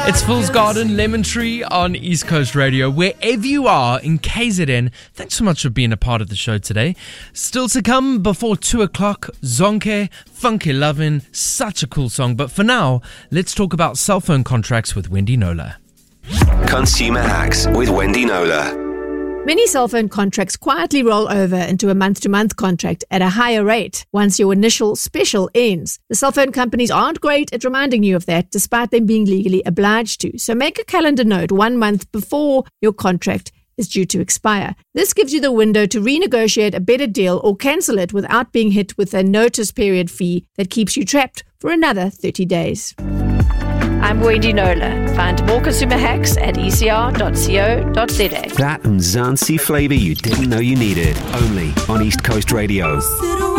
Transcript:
It's Fool's Garden, Lemon Tree on East Coast Radio. Wherever you are in KZN, thanks so much for being a part of the show today. Still to come before 2 o'clock, Zonke, Funky Lovin', such a cool song. But for now, let's talk about cell phone contracts with Wendy Knowler. Consumer Hacks with Wendy Knowler. Many cell phone contracts quietly roll over into a month-to-month contract at a higher rate once your initial special ends. The cell phone companies aren't great at reminding you of that, despite them being legally obliged to. So make a calendar note 1 month before your contract is due to expire. This gives you the window to renegotiate a better deal or cancel it without being hit with a notice period fee that keeps you trapped for another 30 days. I'm Wendy Knowler. Find more consumer hacks at ecr.co.za. That Mzansi flavour you didn't know you needed. Only on East Coast Radio.